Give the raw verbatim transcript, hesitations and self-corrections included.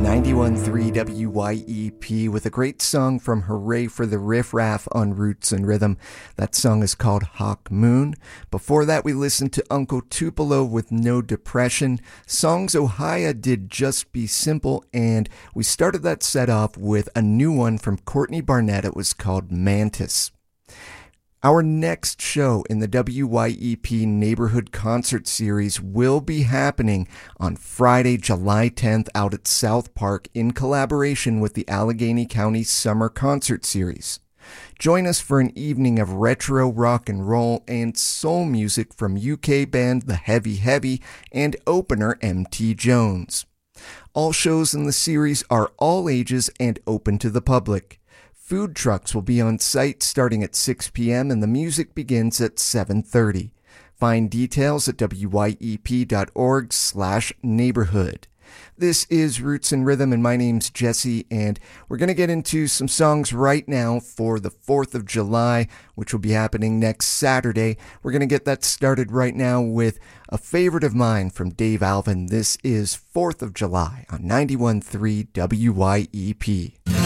ninety-one point three W Y E P with a great song from Hooray for the Riff Raff on Roots and Rhythm. That song is called Hawk Moon. Before that, we listened to Uncle Tupelo with No Depression. Songs Ohio did Just Be Simple, and we started that set off with a new one from Courtney Barnett. It was called Mantis. Our next show in the W Y E P Neighborhood Concert Series will be happening on Friday, July tenth out at South Park in collaboration with the Allegheny County Summer Concert Series. Join us for an evening of retro rock and roll and soul music from U K band The Heavy Heavy and opener M T Jones. All shows in the series are all ages and open to the public. Food trucks will be on site starting at six p.m. and the music begins at seven thirty. Find details at wyep.org slash neighborhood. This is Roots and Rhythm, and my name's Jesse, and we're going to get into some songs right now for the fourth of July, which will be happening next Saturday. We're going to get that started right now with a favorite of mine from Dave Alvin. This is fourth of July on ninety-one point three W Y E P.